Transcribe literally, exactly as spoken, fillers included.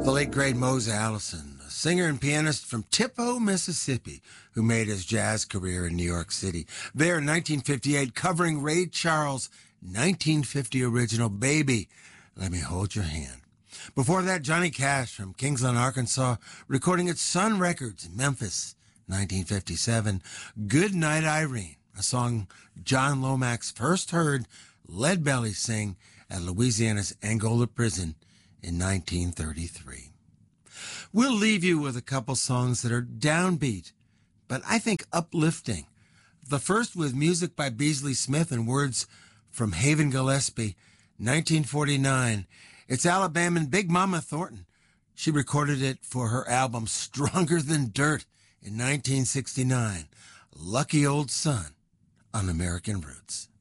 The late great Mose Allison, a singer and pianist from Tippo, Mississippi, who made his jazz career in New York City. There in nineteen fifty-eight, covering Ray Charles' nineteen fifty original Baby, Let Me Hold Your Hand. Before that, Johnny Cash from Kingsland, Arkansas, recording at Sun Records in Memphis, nineteen fifty-seven. Good Night, Irene, a song John Lomax first heard Lead Belly sing at Louisiana's Angola prison in nineteen thirty-three. We'll leave you with a couple songs that are downbeat, but I think uplifting. The first with music by Beasley Smith and words from Haven Gillespie, nineteen forty-nine. It's Alabaman Big Mama Thornton. She recorded it for her album Stronger Than Dirt in nineteen sixty-nine. Lucky Old Son on American Roots.